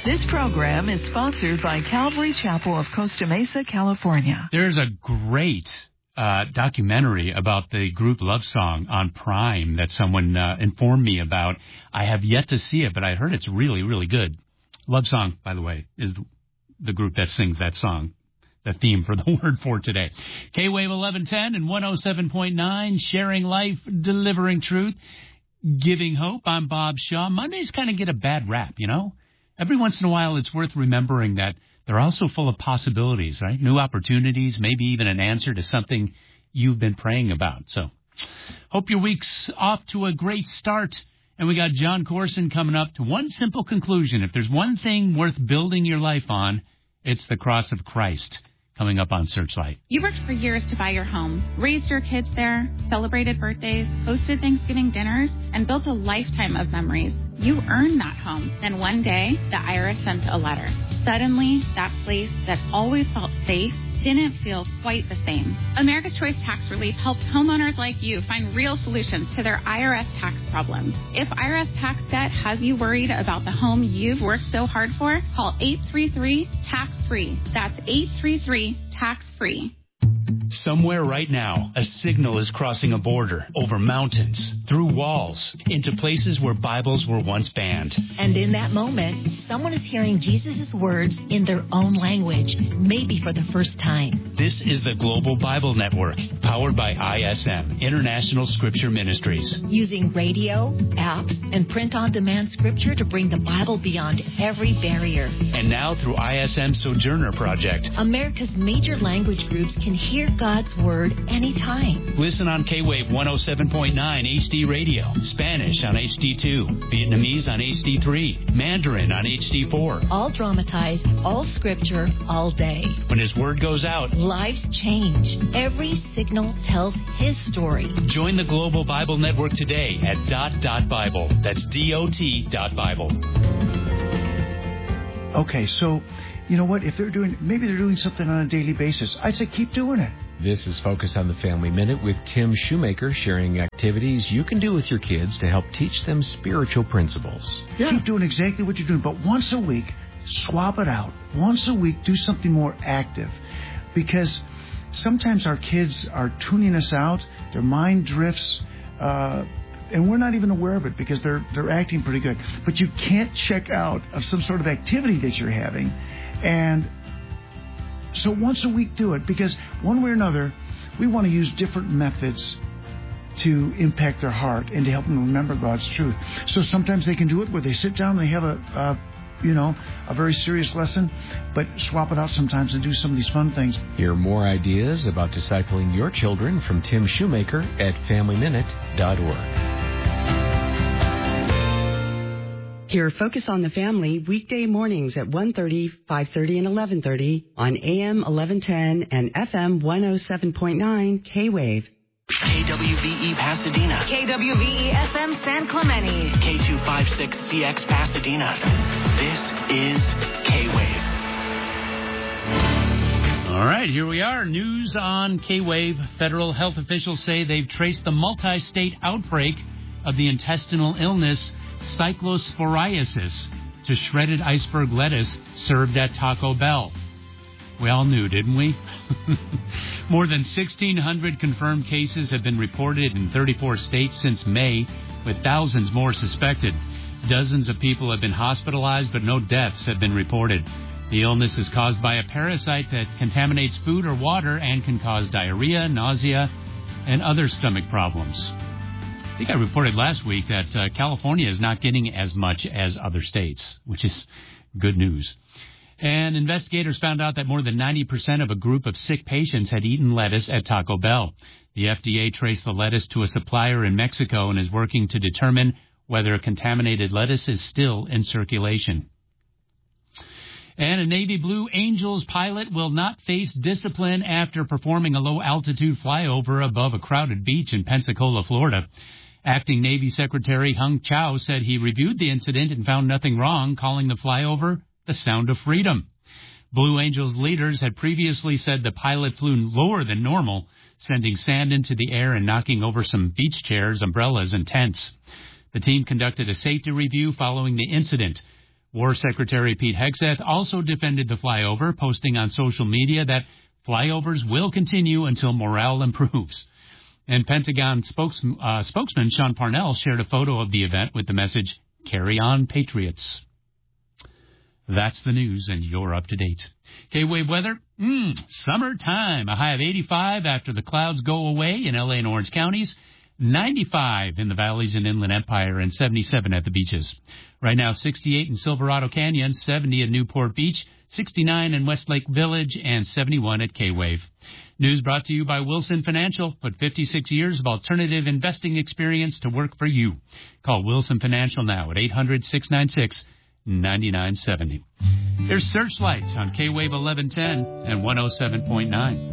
This program is sponsored by Calvary Chapel of Costa Mesa, California. There's a great documentary about the group Love Song on Prime that someone informed me about. I have yet to see it, but I heard it's really, really good. Love Song, by the way, is the group that sings that song, the theme for the word for today. K-Wave 1110 and 107.9, sharing life, delivering truth, giving hope. I'm Bob Shaw. Mondays kind of get a bad rap, you know? Every once in a while, it's worth remembering that they're also full of possibilities, right? New opportunities, maybe even an answer to something you've been praying about. So, hope your week's off to a great start. And we got John Corson coming up to one simple conclusion. If there's one thing worth building your life on, it's the cross of Christ. Coming up on Searchlight. You worked for years to buy your home, raised your kids there, celebrated birthdays, hosted Thanksgiving dinners, and built a lifetime of memories. You earned that home. Then one day, the IRS sent a letter. Suddenly, that place that always felt safe didn't feel quite the same. America's Choice Tax Relief helps homeowners like you find real solutions to their IRS tax problems. If IRS tax debt has you worried about the home you've worked so hard for, call 833-TAX-FREE. That's 833-TAX-FREE. Somewhere right now, a signal is crossing a border, over mountains, through walls, into places where Bibles were once banned. And in that moment, someone is hearing Jesus' words in their own language, maybe for the first time. This is the Global Bible Network, powered by ISM, International Scripture Ministries. Using radio, apps, and print-on-demand scripture to bring the Bible beyond every barrier. And now through ISM Sojourner Project, America's major language groups can hear God's Word anytime. Listen on K-Wave 107.9 HD Radio, Spanish on HD2, Vietnamese on HD3, Mandarin on HD4. All dramatized, all scripture, all day. When His Word goes out, lives change. Every signal tells His story. Join the Global Bible Network today at .Bible. That's DOT.Bible. Okay, so you know what? If maybe they're doing something on a daily basis, I'd say keep doing it. This is Focus on the Family Minute with Tim Shoemaker, sharing activities you can do with your kids to help teach them spiritual principles. Yeah. Keep doing exactly what you're doing, but once a week, swap it out. Once a week, do something more active. Because sometimes our kids are tuning us out, their mind drifts, and we're not even aware of it because they're acting pretty good. But you can't check out of some sort of activity that you're having. And so once a week, do it, because one way or another, we want to use different methods to impact their heart and to help them remember God's truth. So sometimes they can do it where they sit down and they have a very serious lesson, but swap it out sometimes and do some of these fun things. Hear more ideas about discipling your children from Tim Shoemaker at FamilyMinute.org. Hear Focus on the Family weekday mornings at 1:30, 5:30, and 11:30 on AM 1110 and FM 107.9 K-Wave. KWVE Pasadena. KWVE FM San Clemente. K256CX Pasadena. This is K-Wave. All right, here we are. News on K-Wave. Federal health officials say they've traced the multi-state outbreak of the intestinal illness cyclosporiasis to shredded iceberg lettuce served at Taco Bell. We all knew, didn't we? More than 1,600 confirmed cases have been reported in 34 states since May, with thousands more suspected. Dozens of people have been hospitalized, but no deaths have been reported. The illness is caused by a parasite that contaminates food or water and can cause diarrhea, nausea, and other stomach problems. I think I reported last week that California is not getting as much as other states, which is good news. And investigators found out that more than 90% of a group of sick patients had eaten lettuce at Taco Bell. The FDA traced the lettuce to a supplier in Mexico and is working to determine whether contaminated lettuce is still in circulation. And a Navy Blue Angels pilot will not face discipline after performing a low-altitude flyover above a crowded beach in Pensacola, Florida. Acting Navy Secretary Hung Chow said he reviewed the incident and found nothing wrong, calling the flyover the sound of freedom. Blue Angels leaders had previously said the pilot flew lower than normal, sending sand into the air and knocking over some beach chairs, umbrellas, and tents. The team conducted a safety review following the incident. War Secretary Pete Hegseth also defended the flyover, posting on social media that flyovers will continue until morale improves. And Pentagon spokesman Sean Parnell shared a photo of the event with the message, "Carry on, Patriots." That's the news, and you're up to date. K-Wave weather, summertime. A high of 85 after the clouds go away in L.A. and Orange counties. 95 in the valleys and Inland Empire, and 77 at the beaches. Right now, 68 in Silverado Canyon, 70 in Newport Beach, 69 in Westlake Village, and 71 at K-Wave. News brought to you by Wilson Financial. Put 56 years of alternative investing experience to work for you. Call Wilson Financial now at 800-696-9970. There's Searchlights on K-Wave 1110 and 107.9.